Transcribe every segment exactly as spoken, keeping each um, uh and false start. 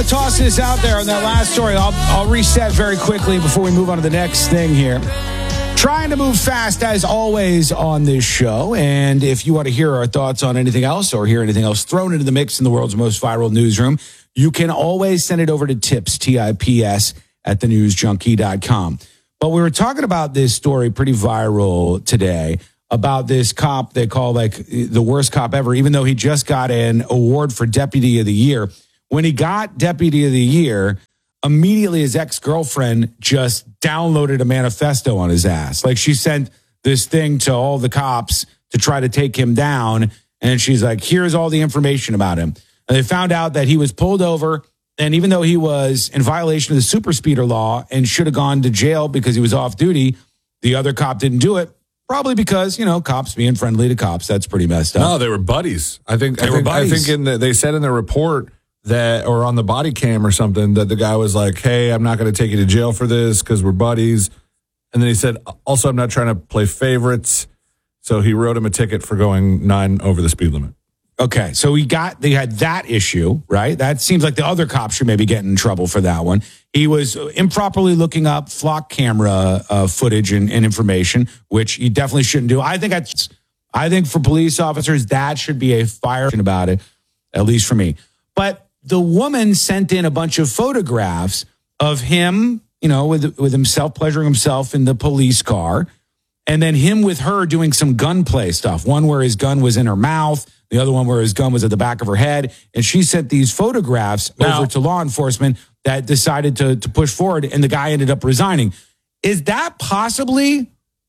to toss this out there on that last story. I'll, I'll reset very quickly before we move on to the next thing here. Trying to move fast, as always, on this show. And if you want to hear our thoughts on anything else or hear anything else thrown into the mix in the world's most viral newsroom, you can always send it over to tips, T I P S, at the news junkie dot com. But we were talking about this story pretty viral today about this cop they call like the worst cop ever, even though he just got an award for Deputy of the Year. When he got Deputy of the Year, immediately his ex-girlfriend just downloaded a manifesto on his ass. Like she sent this thing to all the cops to try to take him down. And she's like, here's all the information about him. And they found out that he was pulled over. And even though he was in violation of the super speeder law and should have gone to jail because he was off duty, the other cop didn't do it. Probably because, you know, cops being friendly to cops. That's pretty messed up. No, they were buddies. I think, they I were think, buddies. I think in the, they said in the report that, or on the body cam or something, that the guy was like, hey, I'm not going to take you to jail for this because we're buddies. And then he said, also, I'm not trying to play favorites. So he wrote him a ticket for going nine over the speed limit. Okay, so we got, they had that issue, right? That seems like the other cop should maybe get in trouble for that one. He was improperly looking up flock camera uh, footage and, and information, which he definitely shouldn't do. I think that's, I think for police officers, that should be a fire about it, at least for me. But the woman sent in a bunch of photographs of him, you know, with with himself, pleasuring himself in the police car, and then him with her doing some gunplay stuff. One where his gun was in her mouth, the other one where his gun was at the back of her head. And she sent these photographs now over to law enforcement that decided to, to push forward, and the guy ended up resigning. Is that possibly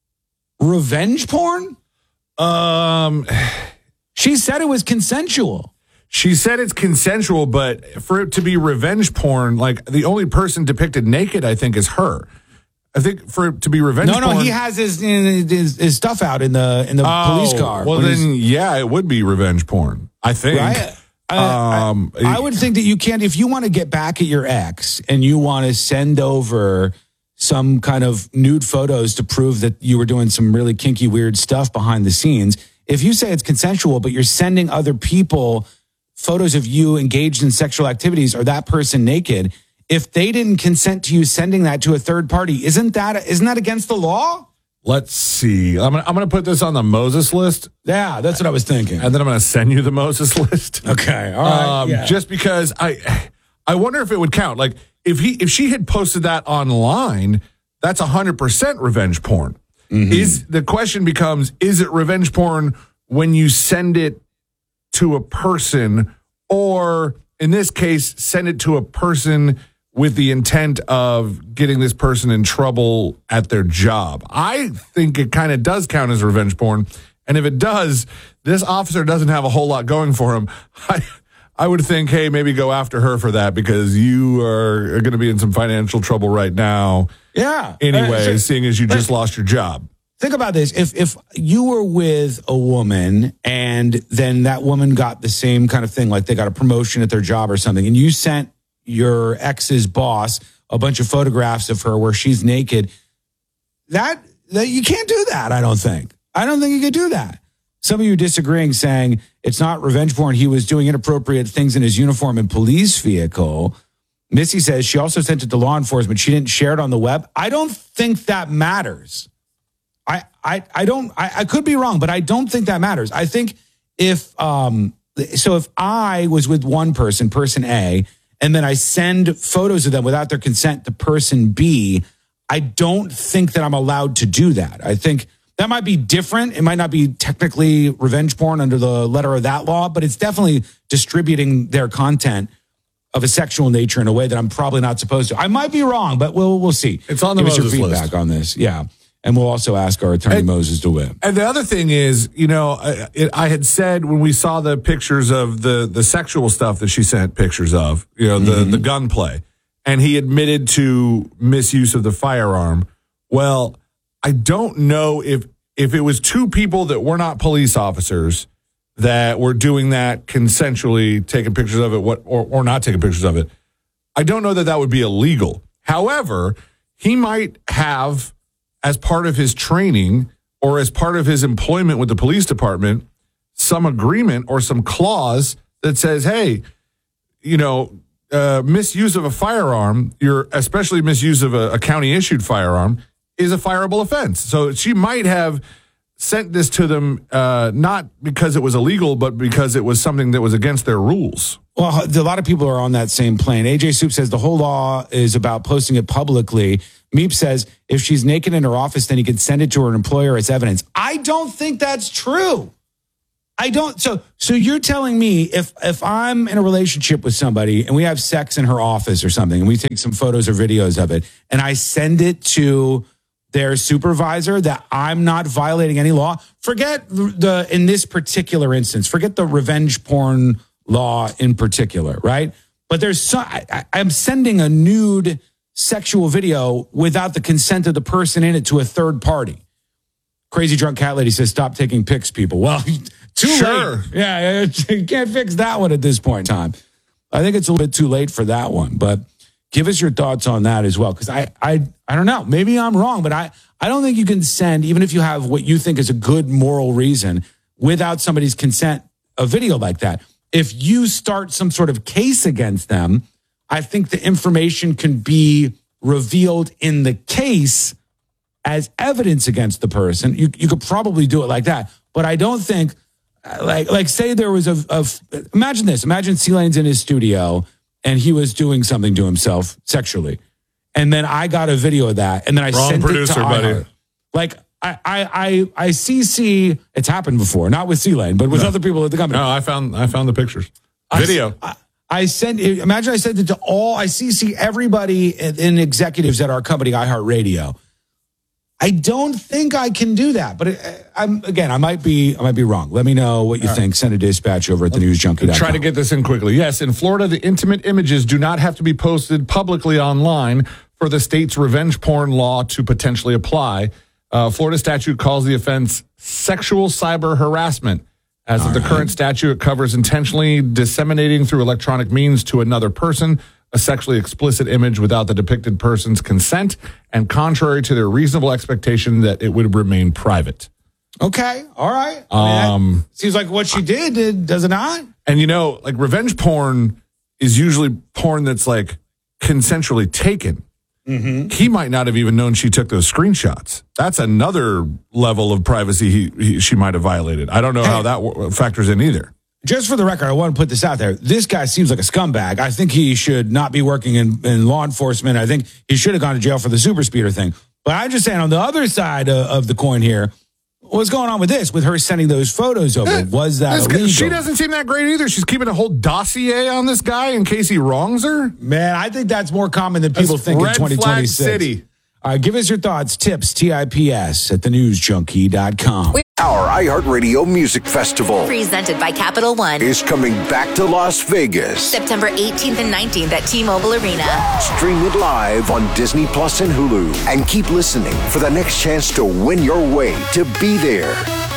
revenge porn? Um, she said it was consensual. She said it's consensual, but for it to be revenge porn, like the only person depicted naked, I think, is her. I think for it to be revenge no, porn. No, he has his, his his stuff out in the in the oh, police car. Well, then, yeah, it would be revenge porn, I think. Right? I, um, I, I would think that you can't, if you want to get back at your ex and you want to send over some kind of nude photos to prove that you were doing some really kinky, weird stuff behind the scenes, if you say it's consensual, but you're sending other people photos of you engaged in sexual activities or that person naked, if they didn't consent to you sending that to a third party, isn't that isn't that against the law? Let's see. I'm gonna, I'm going to put this on the Moses list. Yeah, that's what I was thinking. And then I'm going to send you the Moses list. Okay, all right. Um, yeah. Just because I I wonder if it would count. Like, if he if she had posted that online, that's one hundred percent revenge porn. Mm-hmm. Is the question becomes, is it revenge porn when you send it to a person, or in this case, send it to a person with the intent of getting this person in trouble at their job? I think it kind of does count as revenge porn. And if it does, this officer doesn't have a whole lot going for him. I, I would think, hey, maybe go after her for that because you are, are going to be in some financial trouble right now. Yeah. Anyway, uh, so, seeing as you just lost your job. Think about this. If if you were with a woman and then that woman got the same kind of thing, like they got a promotion at their job or something, and you sent your ex's boss a bunch of photographs of her where she's naked, that, that you can't do that, I don't think. I don't think you could do that. Some of you disagreeing, saying it's not revenge porn. He was doing inappropriate things in his uniform and police vehicle. Missy says she also sent it to law enforcement. She didn't share it on the web. I don't think that matters. I, I, I don't, I, I could be wrong, but I don't think that matters. I think if, um, so if I was with one person, person A, and then I send photos of them without their consent to person B, I don't think that I'm allowed to do that. I think that might be different. It might not be technically revenge porn under the letter of that law, but it's definitely distributing their content of a sexual nature in a way that I'm probably not supposed to. I might be wrong, but we'll we'll see. It's on the Give us Moses your feedback list. on this. Yeah. And we'll also ask our attorney, and, Moses DeWitt. And the other thing is, you know, I, it, I had said when we saw the pictures of the, the sexual stuff that she sent pictures of, you know, the, mm-hmm. the gunplay, and he admitted to misuse of the firearm. Well, I don't know if if it was two people that were not police officers that were doing that consensually, taking pictures of it, what or, or not taking pictures of it. I don't know that that would be illegal. However, he might have, as part of his training or as part of his employment with the police department, some agreement or some clause that says, hey, you know, uh, misuse of a firearm, your especially misuse of a, a county-issued firearm, is a fireable offense. So she might have sent this to them uh, not because it was illegal, but because it was something that was against their rules. Well, a lot of people are on that same plane. A J Soup says the whole law is about posting it publicly. Meep says if she's naked in her office, then he could send it to her employer as evidence. I don't think that's true. I don't. So, so you're telling me if if I'm in a relationship with somebody and we have sex in her office or something, and we take some photos or videos of it, and I send it to their supervisor, that I'm not violating any law? Forget the, in this particular instance, forget the revenge porn law in particular, right? But there's so, I, I'm sending a nude sexual video without the consent of the person in it to a third party. Crazy Drunk Cat Lady says, stop taking pics, people. Well, too sure. late. Yeah, you can't fix that one at this point in time. I think it's a little bit too late for that one, but give us your thoughts on that as well, because I, I, I don't know. Maybe I'm wrong, but I, I don't think you can send, even if you have what you think is a good moral reason, without somebody's consent, a video like that. If you start some sort of case against them, I think the information can be revealed in the case as evidence against the person. You, you could probably do it like that, but I don't think, like, like say there was a, a imagine this, imagine C-Lane's in his studio and he was doing something to himself sexually. And then I got a video of that. And then I Wrong sent producer, it to buddy. iHeart. Like I, I, I, I C C, it's happened before, not with C-Lane, but with No. other people at the company. No, I found I found the pictures. Video. I, I sent, imagine I sent it to all, I C C everybody in, in executives at our company, iHeartRadio. I don't think I can do that, but it, I'm again, I might be, I might be wrong. Let me know what you All think. Right. Send a dispatch over at the news junkie dot com. Try to get this in quickly. Yes, in Florida, the intimate images do not have to be posted publicly online for the state's revenge porn law to potentially apply. Uh, Florida statute calls the offense sexual cyber harassment. As All of the right. current statute, it covers intentionally disseminating through electronic means to another person a sexually explicit image without the depicted person's consent and contrary to their reasonable expectation that it would remain private. Okay. All right. I mean, um, seems like what she did, did, does it not? And, you know, like revenge porn is usually porn that's like consensually taken. Mm-hmm. He might not have even known she took those screenshots. That's another level of privacy he, he she might have violated. I don't know hey. how that w- factors in either. Just for the record, I want to put this out there. This guy seems like a scumbag. I think he should not be working in, in law enforcement. I think he should have gone to jail for the super speeder thing. But I'm just saying on the other side of, of the coin here, what's going on with this, with her sending those photos over? Yeah, was that illegal? Guy, she doesn't seem that great either. She's keeping a whole dossier on this guy in case he wrongs her. Man, I think that's more common than people that's think Red in twenty twenty-six. Flag City. All right, give us your thoughts, tips, T I P S at the news junkie dot com. Our iHeartRadio Music Festival, presented by Capital One, is coming back to Las Vegas. September eighteenth and nineteenth at T-Mobile Arena. Stream it live on Disney Plus and Hulu. And keep listening for the next chance to win your way to be there.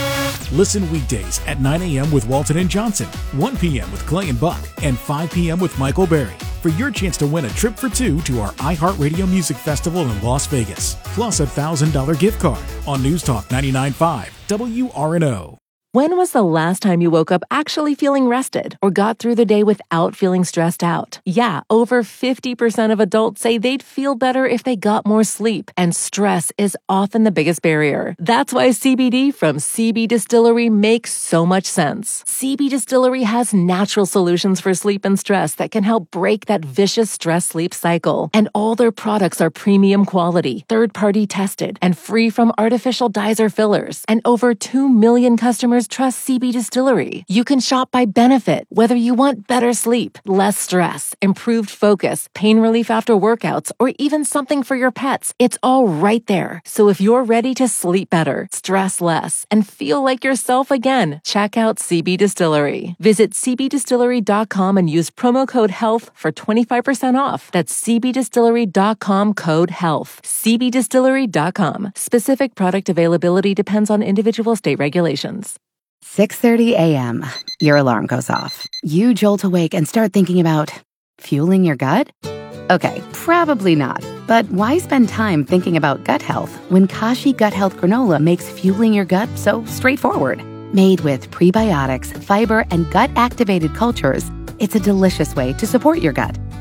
Listen weekdays at nine a.m. with Walton and Johnson, one p.m. with Clay and Buck, and five p.m. with Michael Berry for your chance to win a trip for two to our iHeartRadio Music Festival in Las Vegas, plus a one thousand dollars gift card on News Talk ninety-nine point five W R N O. When was the last time you woke up actually feeling rested or got through the day without feeling stressed out? Yeah, over fifty percent of adults say they'd feel better if they got more sleep, and stress is often the biggest barrier. That's why C B D from C B Distillery makes so much sense. C B Distillery has natural solutions for sleep and stress that can help break that vicious stress-sleep cycle. And all their products are premium quality, third-party tested, and free from artificial dyes or fillers. And over two million customers trust C B Distillery. You can shop by benefit, whether you want better sleep, less stress, improved focus, pain relief after workouts, or even something for your pets. It's all right there. So if you're ready to sleep better, stress less, and feel like yourself again, check out C B Distillery. Visit c b distillery dot com and use promo code HEALTH for twenty-five percent off. That's c b distillery dot com code HEALTH. c b distillery dot com. Specific product availability depends on individual state regulations. six thirty a.m. Your alarm goes off. You jolt awake and start thinking about fueling your gut? Okay, probably not. But why spend time thinking about gut health when Kashi Gut Health Granola makes fueling your gut so straightforward? Made with prebiotics, fiber, and gut-activated cultures, it's a delicious way to support your gut.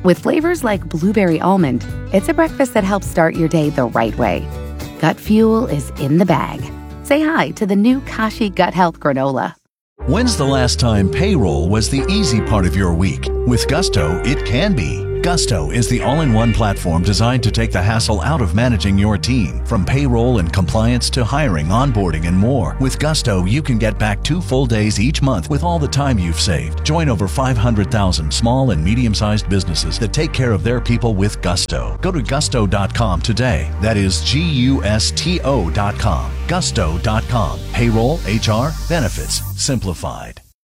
With flavors like blueberry almond, it's a breakfast that helps start your day the right way. Gut Fuel is in the bag. Say hi to the new Kashi Gut Health Granola. When's the last time payroll was the easy part of your week? With Gusto, it can be. Gusto is the all-in-one platform designed to take the hassle out of managing your team. From payroll and compliance to hiring, onboarding, and more. With Gusto, you can get back two full days each month with all the time you've saved. Join over five hundred thousand small and medium-sized businesses that take care of their people with Gusto. Go to gusto dot com today. That is G U S T O dot com. gusto dot com. Payroll, H R, benefits, simplified.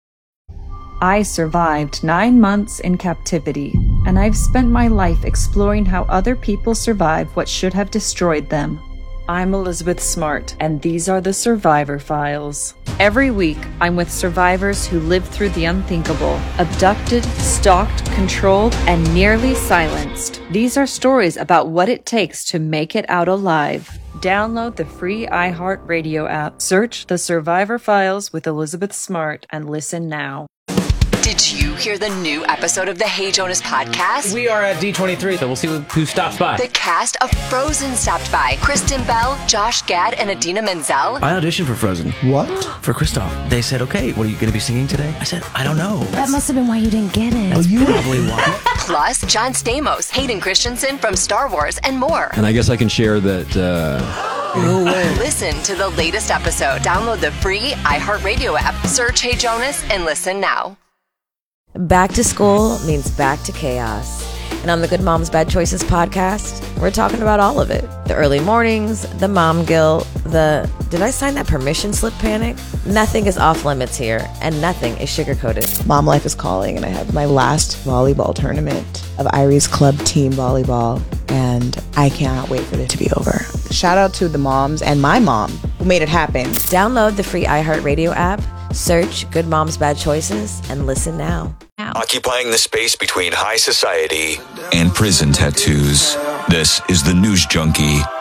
I survived nine months in captivity, and I've spent my life exploring how other people survive what should have destroyed them. I'm Elizabeth Smart, and these are the Survivor Files. Every week, I'm with survivors who lived through the unthinkable, abducted, stalked, controlled, and nearly silenced. These are stories about what it takes to make it out alive. Download the free iHeartRadio app, search The Survivor Files with Elizabeth Smart, and listen now. Did you hear the new episode of the Hey Jonas podcast? We are at D twenty-three, so we'll see who stops by. The cast of Frozen stopped by. Kristen Bell, Josh Gad, and Idina Menzel. I auditioned for Frozen. What? For Kristoff. They said, okay, what are you going to be singing today? I said, I don't know. That must have been why you didn't get it. That's oh, probably why. Plus, John Stamos, Hayden Christensen from Star Wars, and more. And I guess I can share that... Uh... No way. Listen to the latest episode. Download the free iHeartRadio app. Search Hey Jonas and listen now. Back to school means back to chaos. And on the Good Moms Bad Choices podcast, we're talking about all of it. The early mornings, the mom guilt, the did I sign that permission slip panic? Nothing is off limits here, and nothing is sugar-coated. Mom life is calling, and I have my last volleyball tournament of Irie's club team volleyball, and I cannot wait for it to be over. Shout out to the moms and my mom who made it happen. Download the free iHeartRadio app, search Good Moms Bad Choices, and listen now. Occupying the space between high society and prison tattoos. This is the News Junkie